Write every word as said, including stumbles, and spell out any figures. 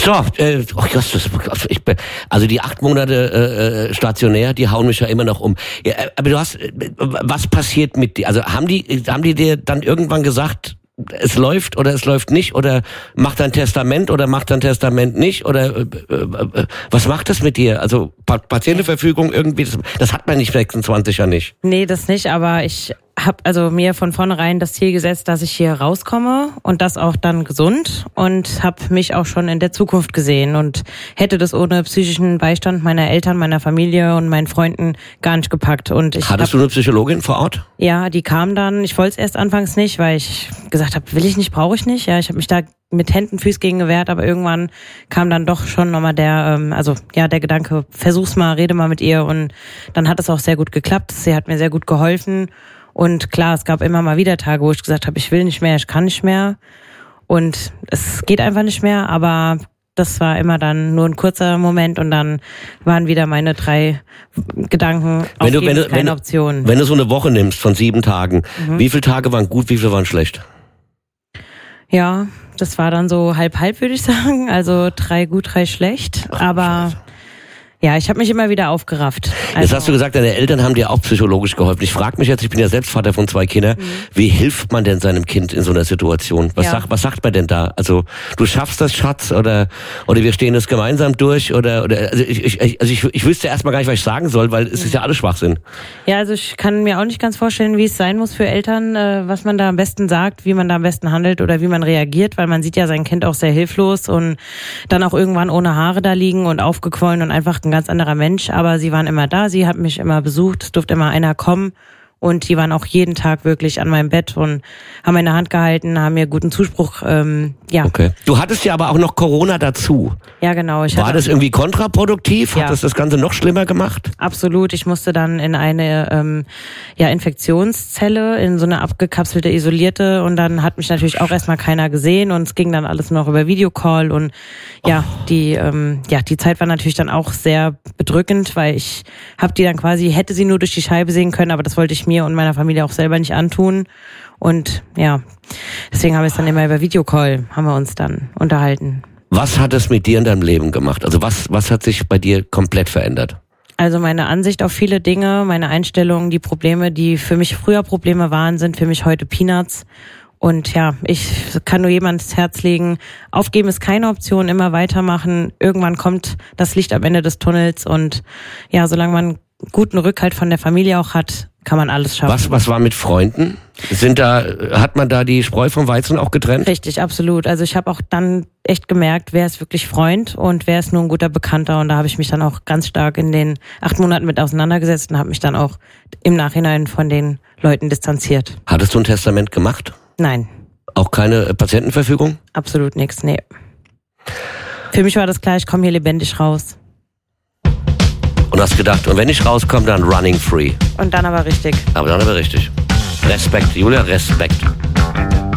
So, äh, oh Gott, das, ich, also die acht Monate äh, stationär, die hauen mich ja immer noch um. Ja, aber du hast, was passiert mit dir? Also haben die, haben die dir dann irgendwann gesagt, es läuft oder es läuft nicht, oder macht ein Testament oder macht ein Testament nicht, oder äh, äh, was macht das mit dir? Also Patientenverfügung irgendwie, das, das hat man nicht sechsundzwanzig ja nicht. Nee, das nicht, aber ich habe also mir von vornherein das Ziel gesetzt, dass ich hier rauskomme und das auch dann gesund, und habe mich auch schon in der Zukunft gesehen und hätte das ohne psychischen Beistand meiner Eltern, meiner Familie und meinen Freunden gar nicht gepackt. Und ich Hattest hab, du eine Psychologin vor Ort? Ja, die kam dann. Ich wollte es erst anfangs nicht, weil ich gesagt habe, will ich nicht, brauche ich nicht. Ja, ich habe mich da mit Händen, Füßen gegen gewehrt, aber irgendwann kam dann doch schon nochmal der, ähm, also ja, der Gedanke, versuch's mal, rede mal mit ihr, und dann hat es auch sehr gut geklappt. Sie hat mir sehr gut geholfen. Und klar, es gab immer mal wieder Tage, wo ich gesagt habe, ich will nicht mehr, ich kann nicht mehr. Und es geht einfach nicht mehr, aber das war immer dann nur ein kurzer Moment, und dann waren wieder meine drei Gedanken, wenn du, wenn du, keine wenn du, Option. Wenn du so eine Woche nimmst von sieben Tagen, Mhm. wie viele Tage waren gut, wie viele waren schlecht? Ja, das war dann so halb-halb, würde ich sagen. Also drei gut, drei schlecht. Ach, aber Scheiße. ja, ich habe mich immer wieder aufgerafft. Also, Jetzt hast du gesagt, deine Eltern haben dir auch psychologisch geholfen. Ich frage mich jetzt, ich bin ja selbst Vater von zwei Kindern, mhm. wie hilft man denn seinem Kind in so einer Situation? Was, ja. sagt, was sagt man denn da? Also du schaffst das, Schatz, oder oder wir stehen das gemeinsam durch, oder oder also ich ich also ich, ich wüsste erstmal gar nicht, was ich sagen soll, weil es mhm. ist ja alles Schwachsinn. Ja, also ich kann mir auch nicht ganz vorstellen, wie es sein muss für Eltern, äh, was man da am besten sagt, wie man da am besten handelt oder wie man reagiert, weil man sieht ja sein Kind auch sehr hilflos und dann auch irgendwann ohne Haare da liegen und aufgequollen und einfach ein ganz anderer Mensch, aber sie waren immer da, sie hat mich immer besucht, es durfte immer einer kommen, und die waren auch jeden Tag wirklich an meinem Bett und haben meine Hand gehalten, haben mir guten Zuspruch, ähm, ja. Okay. Du hattest ja aber auch noch Corona dazu. Ja, genau. Ich War hatte, das irgendwie kontraproduktiv? Hat ja. das das Ganze noch schlimmer gemacht? Absolut. Ich musste dann in eine ähm, ja Infektionszelle, in so eine abgekapselte, isolierte, und dann hat mich natürlich auch erstmal keiner gesehen, und es ging dann alles noch über Videocall, und ja, oh. die ähm, ja die Zeit war natürlich dann auch sehr bedrückend, weil ich habe die dann quasi, hätte sie nur durch die Scheibe sehen können, aber das wollte ich mir und meiner Familie auch selber nicht antun. Und ja, deswegen haben wir es dann immer über Videocall, haben wir uns dann unterhalten. Was hat es mit dir in deinem Leben gemacht? Also was was hat sich bei dir komplett verändert? Also meine Ansicht auf viele Dinge, meine Einstellung, die Probleme, die für mich früher Probleme waren, sind für mich heute Peanuts. Und ja, ich kann nur jemand ins Herz legen, aufgeben ist keine Option, immer weitermachen. Irgendwann kommt das Licht am Ende des Tunnels, und ja, solange man guten Rückhalt von der Familie auch hat, kann man alles schaffen. Was, was war mit Freunden? Sind da, hat man da die Spreu vom Weizen auch getrennt? Richtig, absolut. Also ich habe auch dann echt gemerkt, wer ist wirklich Freund und wer ist nur ein guter Bekannter. Und da habe ich mich dann auch ganz stark in den acht Monaten mit auseinandergesetzt und habe mich dann auch im Nachhinein von den Leuten distanziert. Hattest du ein Testament gemacht? Nein. Auch keine Patientenverfügung? Absolut nichts, nee. Für mich war das klar, ich komme hier lebendig raus. Und hast gedacht, und wenn ich rauskomme, dann running free. Und dann aber richtig. Aber dann aber richtig. Respekt, Julia, Respekt.